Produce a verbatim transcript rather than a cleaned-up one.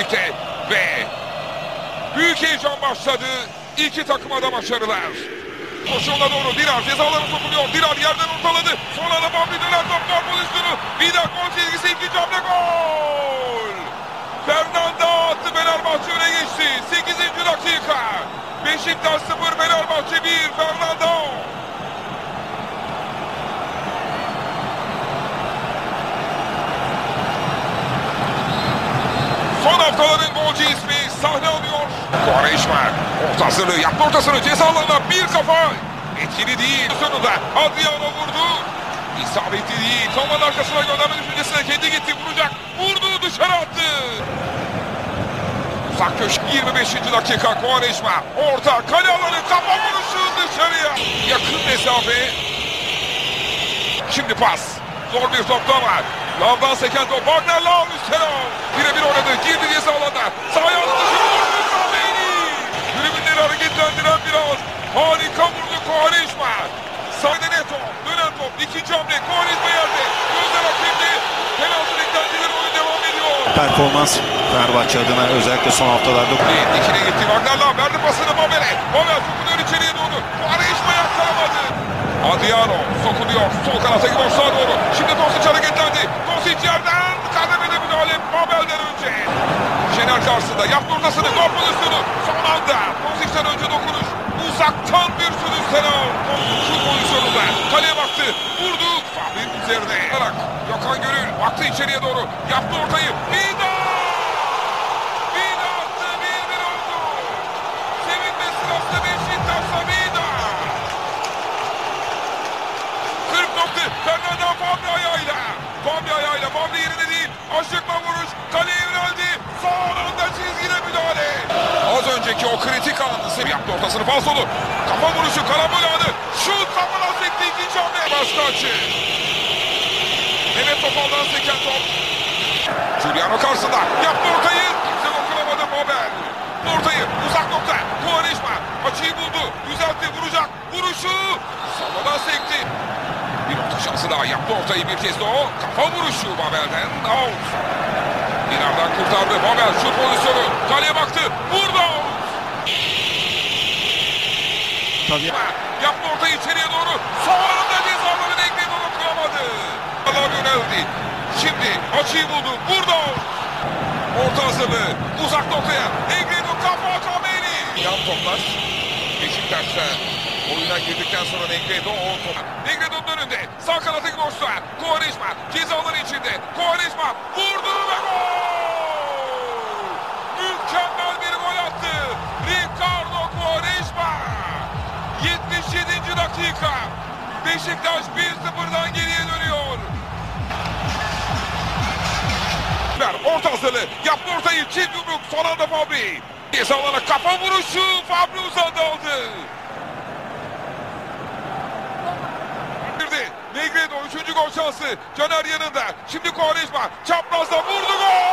birlikte ve büyük heyecan başladı. İki takıma da başarılar. Koşuğuna doğru Dirar cezalarına sokuluyor. Dirar yerden ortaladı. Sonra da Bambi döner top gol pozisyonu. Bir daha gol çizgisi, ikinci hamle gol. Fernanda attı, Fenerbahçe öne geçti. sekizinci dakika. Beşiktaş sıfır, Fenerbahçe bir. Fernanda. Son haftaların golcü ismi sahne alıyor. Quaresma orta hazırlığı yaptı, ortasını ceza alanına bir kafa. Etkili değil. Sonunda Adriano vurdu. İsabetli değil. Toman arkasına gönderme düşüncesine kendi gitti. Vuracak. Vurdu, dışarı attı. Uzak köşe yirmi beşinci dakika. Quaresma orta kale alanı, kafa vuruşu dışarıya. Yakın mesafe. Şimdi pas. Zor bir topta var. Lavdan seken top. Wagner Lav üstüne. Birebir oynadı. Girdi ceza alanına. Sağ ayağını dışarı vurdu. Kameni. Tribünleri hareketlendiren biraz. Harika vurdu Quaresma. Sağda Neto. Dönen top. İkinci hamle. Quaresma yerde. Gözler hakemde. Penaltı beklentileri, oyun devam ediyor. Performans Fenerbahçe adına özellikle son haftalarda. Dikine gitti. Wagner Lav verdi pasını Mabel'e. Mabel sokuluyor içeriye doğru. Quaresma yakkalamadı. Adriano sokuluyor. Sol kanata gidiyor, sağa doğru. Şimdi Tosic hareketlendi. Tosic yerden kademede müdahale Mabel'den önce. Şener karşısında yaptı ortasını. Gol pozisyonu. Son anda Tosic'ten önce dokunuş. Uzaktan bir sürüş Selam. Şu pozisyonunda kaleye baktı. Vurdu. Fahri'nin üzerine. Gökhan Gönül baktı içeriye doğru. Yaptı ortayı. Vida! Vida attı. bir bir oldu. Sevinme sırasında Beşiktaş'ta Vida. kırk nokta. Fernanda Fabri ayağıyla. Fabri ayağıyla. Fabri yerine değil. Aşıkma vuruş. Kaleye yöneldi. Son anda çizgide müdahale. Az önceki o kritik anı yaptı, ortasını falsolu. Kafa vuruşu, karambol anı. Şut kafadan sekti, ikinci hamle. Başka açı. Mehmet Topal'dan seken top. Giuliano karşısında. Yaptı ortayı. Kimse dokunamadı Mabel. Ortayı uzak nokta. Quaresma açıyı buldu. Düzeltti, vuracak. Vuruşu. Savadan sekti. Bir orta şansı daha, yaptı ortayı bir kez de o. Kafa vuruşu Mabel'den. Out. Dinar'dan kurtardı. Mabel şut pozisyonu. Kaleye baktı. Vurdu. Tabii. Yaptı ortayı içeriye doğru. Son anda cezaları denklemi dokunamadı. Allah yöneldi. Şimdi açıyı buldu. Vurdu. Orta hazırlığı. Uzak noktaya. Negredo kafa Kameni. Yan toplar. Beşiktaş'ta oyuna girdikten sonra Negredo o top. Negredo'nun önünde. Sağ kanata gidiyorsa. Quaresma cezaların içinde. Quaresma vurdu ve gol. Mükemmel bir gol attı. Ricardo Quaresma. yetmiş yedinci dakika. Beşiktaş bir sıfırdan geriye dönüyor. Orta hazırlığı. Yaptı ortayı. Çift yumruk. Son anda Fabri. Ceza alana kafa vuruşu. Fabri uzandı aldı. Negredo üçüncü gol şansı. Caner yanında. Şimdi Quaresma çaprazda vurdu, gol.